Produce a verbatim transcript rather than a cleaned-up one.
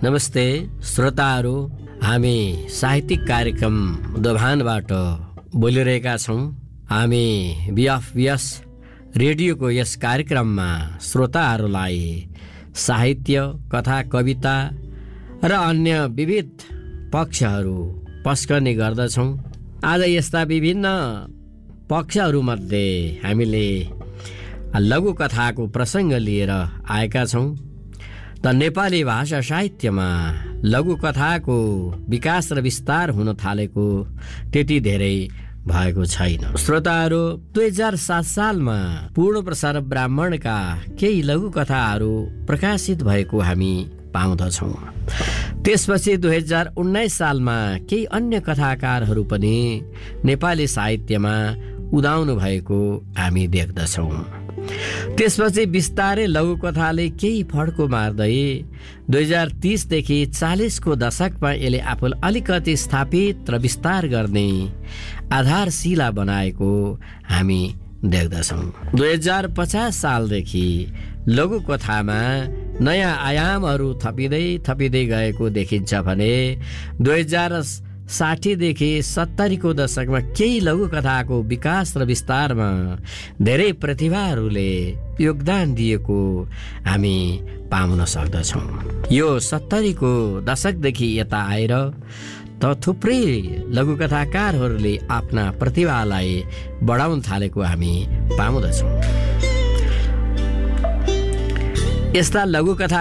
नमस्ते श्रोताहरू, हामी साहित्यिक कार्यक्रम दोभानबाट बोलिरहेका छौँ। हामी बिएफबिएस रेडियोको यस कार्यक्रममा श्रोताहरूलाई साहित्य, कथा, कविता र अन्य विविध पक्षहरू पस्कने गर्दछौँ। आज यस्ता विभिन्न पक्षहरूमध्ये हामीले लघुकथाको प्रसङ्ग लिएर आएका छौँ। त नेपाली भाषा साहित्यमा लघुकथाको विकास र विस्तार हुन थालेको त्यति धेरै भएको छैन। श्रोताहरू, दुई हजार सात सालमा पूर्णप्रसाद ब्राह्मणका केही लघुकथाहरू प्रकाशित भएको हामी पाउँदछौँ। त्यसपछि दुई हजार उन्नाइस सालमा केही अन्य कथाकारहरू पनि नेपाली साहित्यमा उदाउनु भएको हामी देख्दछौँ। त्यसपछि बिस्तारै लघुकथाले केही फड्को मार्दै दुई हजार तीसदेखि चालिसको दशकमा यसले आफूलाई अलिकति स्थापित र विस्तार गर्ने आधारशिला बनाएको हामी देख्दछौँ। दुई हजार पचास सालदेखि लघुकथामा नयाँ आयामहरू थपिँदै थपिँदै गएको देखिन्छ भने दुई हजार साठीदेखि सत्तरीको दशकमा केही लघुकथाको विकास र विस्तारमा धेरै प्रतिभाहरूले योगदान दिएको हामी पाउन सक्दछौँ। यो सत्तरीको दशकदेखि यता आएर त थुप्रै लघुकथाकारहरूले आफ्ना प्रतिभालाई बढाउन थालेको हामी पाउँदछौँ। यस्ता लघुकथा